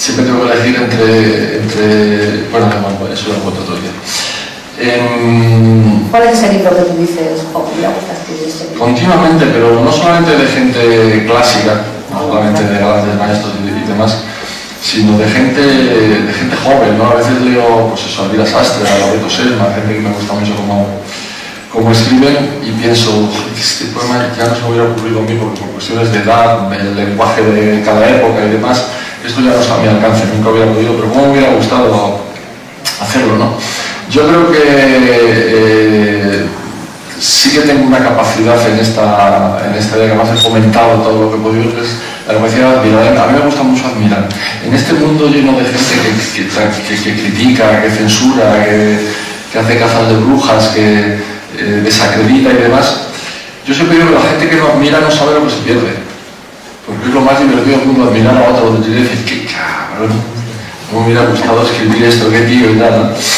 siempre tengo que elegir entre bueno, eso lo cuento todo el día. ¿Cuál es ese libro que tú dices, mira, pues escribir este libro? Continuamente, pero no solamente de gente clásica, no solamente de grandes maestros y demás, sino de gente joven, ¿no? A veces leo, pues eso, a Elvira Sastre, a Loreto Selma, gente que me gusta mucho como escriben, y pienso, este poema ya no se me hubiera ocurrido a mí porque por cuestiones de edad, del lenguaje de cada época y demás, esto ya no está a mi alcance, nunca hubiera podido, pero cómo me hubiera gustado hacerlo, ¿no? Yo creo que sí que tengo una capacidad en esta idea, que además he fomentado todo lo que he podido, que es la capacidad de admirar. A mí me gusta mucho admirar. En este mundo lleno de gente que critica, que censura, que hace cazas de brujas, que desacredita y demás, yo siempre digo que la gente que no admira no sabe lo que se pierde. Porque es lo más divertido del mundo, admirar a otro, donde te dices, qué cabrón, no me hubiera gustado escribir esto, qué tío y tal, ¿no?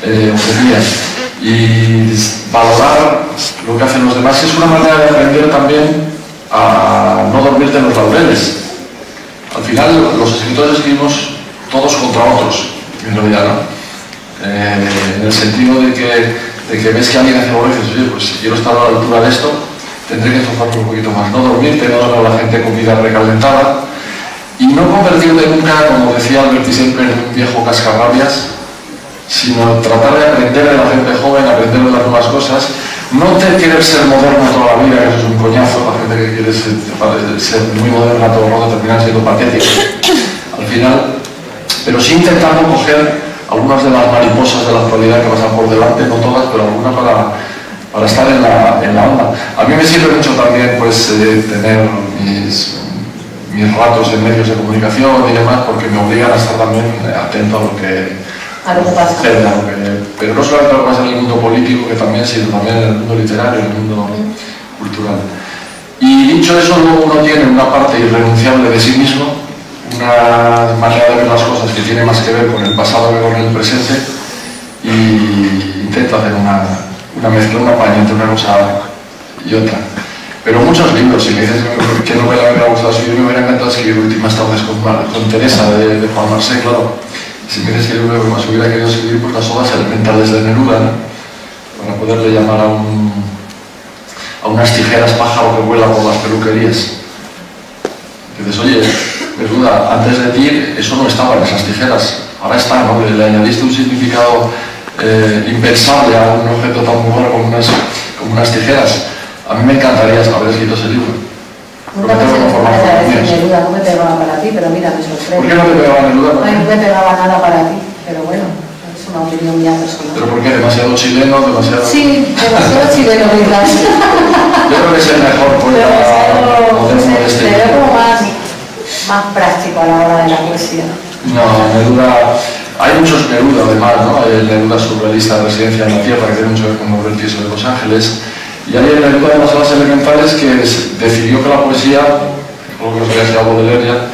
Y valorar lo que hacen los demás es una manera de aprender también a no dormirte en los laureles. Al final los escritores escribimos todos contra otros, en realidad, ¿no? En el sentido de que ves que alguien hace algo y dices, oye, pues si quiero estar a la altura de esto, tendré que esforzarme un poquito más, no dormirte, no dar a la gente comida recalentada y no convertirte nunca, como decía Albert siempre, en un viejo cascarrabias, sino tratar de aprender de la gente joven, aprender de las nuevas cosas, no querer ser moderno toda la vida, que eso es un coñazo, la gente que quiere ser muy moderna todo el rato termina siendo patética al final, pero sí intentando coger algunas de las mariposas de la actualidad que pasan por delante, no todas, pero algunas para estar en la onda. A mí me sirve mucho también pues, tener mis ratos en medios de comunicación y demás, porque me obligan a estar también atento a lo que pasa. Pero no solamente lo que pasa en el mundo político, que también, sino también en el mundo literario, en el mundo cultural. Y dicho eso, luego uno tiene una parte irrenunciable de sí mismo, una manera de ver las cosas que tiene más que ver con el pasado que con el presente, y intento hacer una mezcla, una paña entre una cosa y otra. Pero muchos libros, si me dices qué novela me hubiera gustado escribir, me hubiera encantado escribir Últimas tardes con Teresa de Juan Marsé, claro. Si me dices que el libro que más hubiera querido escribir, pues las odas elementales de Neruda, ¿no? Para poderle llamar a unas tijeras pájaro que vuela por las peluquerías. Dices, oye, Neruda, antes de ti eso no estaba en esas tijeras, ahora está, ¿no? Le añadiste un significado impensable a un objeto tan bueno como unas tijeras. A mí me encantaría haber escrito ese libro. Nunca pensé que fuera a decir Neruda, no me pegaba para ti, pero mira, me sorprende. ¿Por qué no te pegaba Neruda? Ay, no me pegaba nada para ti, pero bueno, es una opinión mía personal. ¿Pero por qué? ¿Demasiado chileno? ¿Demasiado...? Sí, demasiado chileno, ¿verdad? Yo creo que es el mejor poeta moderno de este tiempo. Pero como más práctico a la hora de la poesía. No, Neruda... Hay muchos Neruda, además, ¿no? Hay el Neruda surrealista de Residencia en la Tierra, que tiene mucho que ver con el piso de Los Ángeles. Y hay el Neruda de las odas elementales, que decidió que la poesía, lo que nos había sido Baudelaire,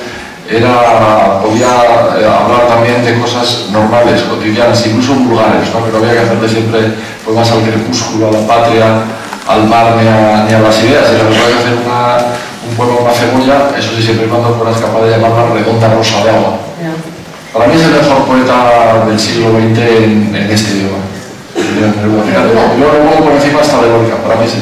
podía hablar también de cosas normales, cotidianas, incluso vulgares, ¿no? Que no había que hacerle siempre poemas al crepúsculo, a la patria, al mar, ni a las ideas, sino que había que hacer un poema, una cebolla, eso sí, siempre y cuando fueras capaz de llamarla redonda rosa de agua. Para mí es el mejor poeta del siglo XX en este idioma. Yo lo pongo por encima hasta de Lorca, para mí sí.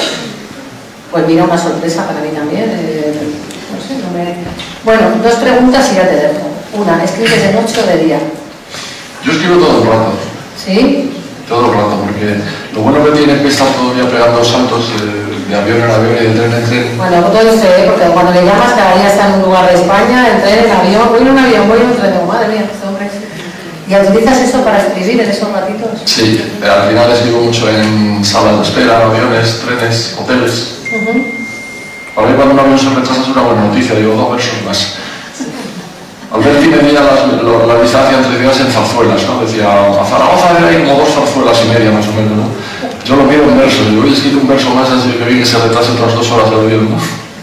Pues mira, una sorpresa para mí también. No sé, no me... Bueno, dos preguntas y ya te dejo. Una, ¿escribes de noche o de día? Yo escribo todo el rato. ¿Sí? Todo el rato, porque lo bueno que tiene es que estar todo el día pegando saltos de avión en avión y de tren en tren. Bueno, todo lo sé, porque cuando le llamas cada día está en un lugar de España, en tren, en avión, voy en un avión, voy en un tren, madre mía, este hombre. ¿Y utilizas eso para escribir en esos ratitos? Sí, al final escribo mucho en salas de espera, aviones, trenes, hoteles. Para mí cuando un avión se retrasa es una buena noticia, digo 2 versos más. Alberti medía la distancia entre ciudades en zarzuelas, ¿no? Decía, a Zaragoza hay como 2 zarzuelas y media más o menos, ¿no? Yo lo mido en versos, yo he escrito un verso más antes de que vi que se retrase otras 2 horas el avión, ¿no?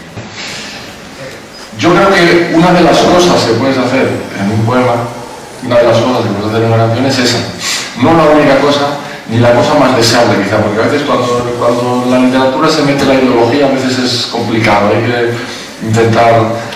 Yo creo que una de las cosas que puedes hacer en un poema, una de las cosas que puedes hacer en una canción es esa. No la única cosa, ni la cosa más deseable quizá, porque a veces cuando en la literatura se mete la ideología, a veces es complicado, hay que intentar